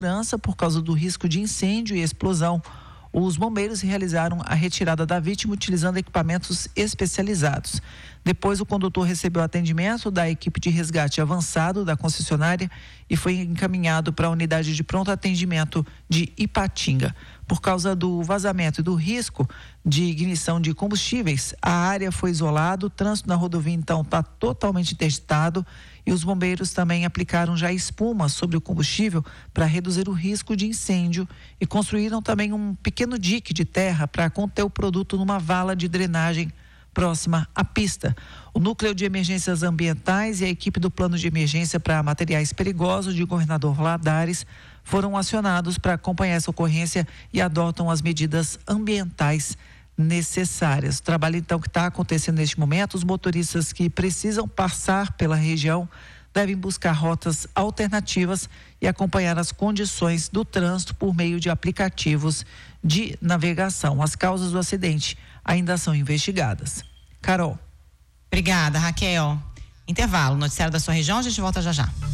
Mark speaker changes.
Speaker 1: segurança por causa do risco de incêndio e explosão. Os bombeiros realizaram a retirada da vítima utilizando equipamentos especializados. Depois, o condutor recebeu atendimento da equipe de resgate avançado da concessionária e foi encaminhado para a unidade de pronto atendimento de Ipatinga. Por causa do vazamento e do risco de ignição de combustíveis, a área foi isolada, o trânsito na rodovia então está totalmente interditado e os bombeiros também aplicaram já espuma sobre o combustível para reduzir o risco de incêndio e construíram também um pequeno dique de terra para conter o produto numa vala de drenagem próxima à pista. O Núcleo de Emergências Ambientais e a equipe do Plano de Emergência para Materiais Perigosos de Governador Valadares foram acionados para acompanhar essa ocorrência e adotam as medidas ambientais necessárias. O trabalho então que está acontecendo neste momento, os motoristas que precisam passar pela região devem buscar rotas alternativas e acompanhar as condições do trânsito por meio de aplicativos de navegação. As causas do acidente ainda são investigadas. Carol.
Speaker 2: Obrigada, Raquel. Intervalo, noticiário da sua região, a gente volta já já.